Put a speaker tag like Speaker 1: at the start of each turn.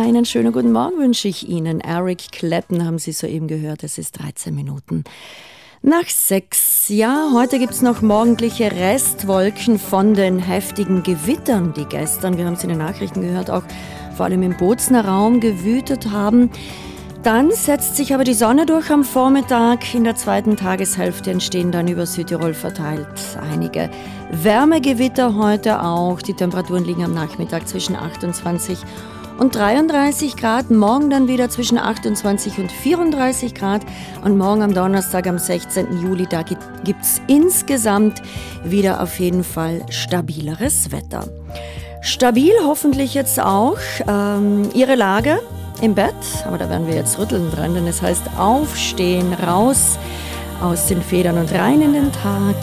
Speaker 1: Einen schönen guten Morgen wünsche ich Ihnen. Eric Clapton haben Sie soeben gehört. Es ist 13 Minuten nach 6. Ja, heute gibt es noch morgendliche Restwolken von den heftigen Gewittern, die gestern, wir haben es in den Nachrichten gehört, auch vor allem im Bozner Raum gewütet haben. Dann setzt sich aber die Sonne durch am Vormittag. In der zweiten Tageshälfte entstehen dann über Südtirol verteilt einige Wärmegewitter heute auch. Die Temperaturen liegen am Nachmittag zwischen 28 und 33 Grad. Morgen dann wieder zwischen 28 und 34 Grad. Und morgen am Donnerstag, am 16. Juli, da gibt es insgesamt wieder auf jeden Fall stabileres Wetter. Stabil hoffentlich jetzt auch Ihre Lage im Bett, aber da werden wir jetzt rütteln dran, denn es heißt aufstehen, raus aus den Federn und rein in den Tag.